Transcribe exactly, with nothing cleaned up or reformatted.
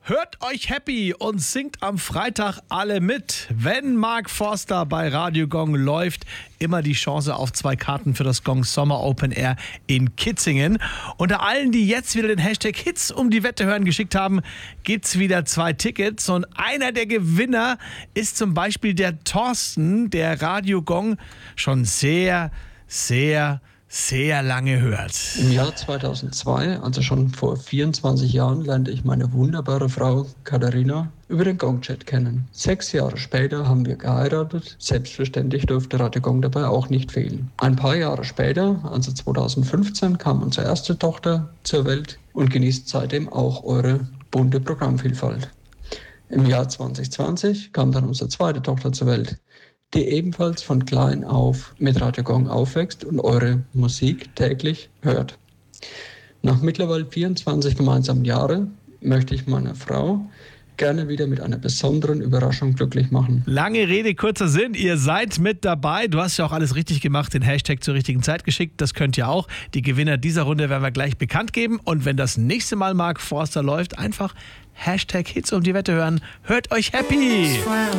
Hört euch happy und singt am Freitag alle mit. Wenn Mark Forster bei Radio Gong läuft, immer die Chance auf zwei Karten für das Gong Sommer Open Air in Kitzingen. Unter allen, die jetzt wieder den Hashtag Hits um die Wette hören geschickt haben, gibt's wieder zwei Tickets. Und einer der Gewinner ist zum Beispiel der Thorsten, der Radio Gong schon sehr, sehr, sehr lange hört. Im Jahr zweitausendzwei, also schon vor vierundzwanzig Jahren, lernte ich meine wunderbare Frau Katharina über den Gong-Chat kennen. Sechs Jahre später haben wir geheiratet. Selbstverständlich durfte Radio Gong dabei auch nicht fehlen. Ein paar Jahre später, also zweitausendfünfzehn, kam unsere erste Tochter zur Welt und genießt seitdem auch eure bunte Programmvielfalt. Im Jahr zwanzig zwanzig kam dann unsere zweite Tochter zur Welt, die ebenfalls von klein auf mit Radio Gong aufwächst und eure Musik täglich hört. Nach mittlerweile vierundzwanzig gemeinsamen Jahren möchte ich meine Frau gerne wieder mit einer besonderen Überraschung glücklich machen. Lange Rede, kurzer Sinn, ihr seid mit dabei. Du hast ja auch alles richtig gemacht, den Hashtag zur richtigen Zeit geschickt. Das könnt ihr auch. Die Gewinner dieser Runde werden wir gleich bekannt geben. Und wenn das nächste Mal Mark Forster läuft, einfach Hashtag Hits um die Wette hören. Hört euch happy!